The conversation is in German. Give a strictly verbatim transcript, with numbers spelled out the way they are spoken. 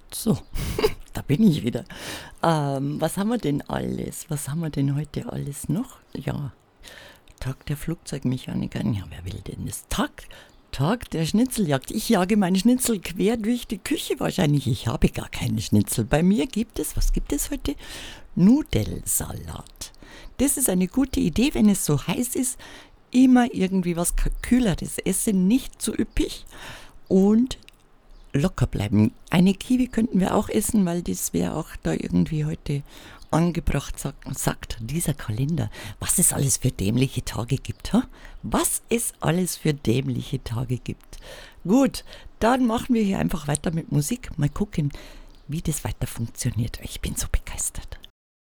So, da bin ich wieder. Ähm, was haben wir denn alles? Was haben wir denn heute alles noch? Ja, Tag der Flugzeugmechaniker. Ja, wer will denn das? Tag, Tag der Schnitzeljagd. Ich jage meinen Schnitzel quer durch die Küche wahrscheinlich. Ich habe gar keine Schnitzel. Bei mir gibt es, was gibt es heute? Nudelsalat. Das ist eine gute Idee, wenn es so heiß ist. Immer irgendwie was Kühleres essen, nicht zu üppig und locker bleiben. Eine Kiwi könnten wir auch essen, weil das wäre auch da irgendwie heute angebracht, sagt, sagt dieser Kalender. Was es alles für dämliche Tage gibt, ha? Was es alles für dämliche Tage gibt. Gut, dann machen wir hier einfach weiter mit Musik. Mal gucken, wie das weiter funktioniert. Ich bin so begeistert.